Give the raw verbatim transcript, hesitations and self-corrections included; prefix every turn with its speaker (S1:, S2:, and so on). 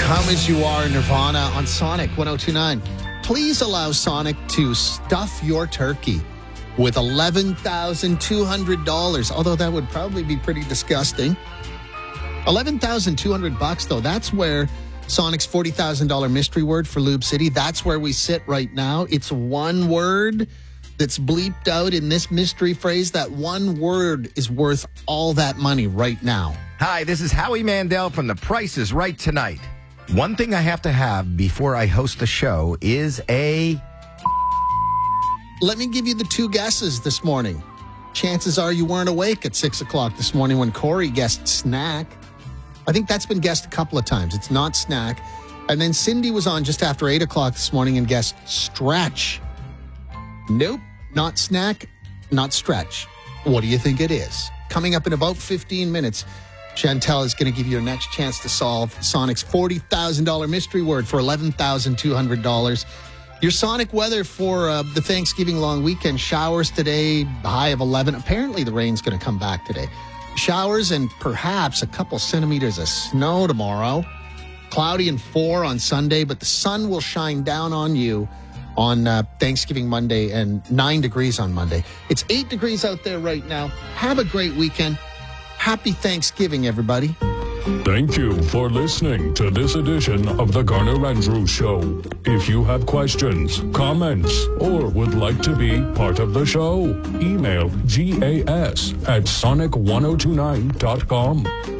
S1: Come As You Are, Nirvana on Sonic one oh two point nine. Please allow Sonic to stuff your turkey with eleven thousand two hundred dollars, although that would probably be pretty disgusting. eleven thousand two hundred bucks, though, that's where Sonic's forty thousand dollars mystery word for Lube City, that's where we sit right now. It's one word that's bleeped out in this mystery phrase. That one word is worth all that money right now.
S2: Hi, this is Howie Mandel from The Price is Right Tonight. One thing I have to have before I host the show is a...
S1: Let me give you the two guesses this morning. Chances are you weren't awake at six o'clock this morning when Corey guessed snack. I think that's been guessed a couple of times. It's not snack. And then Cindy was on just after eight o'clock this morning and guessed stretch. Nope, not snack, not stretch. What do you think it is? Coming up in about fifteen minutes, Chantel is going to give you your next chance to solve Sonic's forty thousand dollars mystery word for eleven thousand two hundred dollars. Your Sonic weather for uh, the Thanksgiving long weekend. Showers today, high of eleven. Apparently the rain's going to come back today. Showers and perhaps a couple centimeters of snow tomorrow. Cloudy and four on Sunday, but the sun will shine down on you on uh, Thanksgiving Monday and nine degrees on Monday. It's eight degrees out there right now. Have a great weekend. Happy Thanksgiving, everybody.
S3: Thank you for listening to this edition of the Garner Andrews Show. If you have questions, comments, or would like to be part of the show, email gas at sonic ten twenty-nine dot com.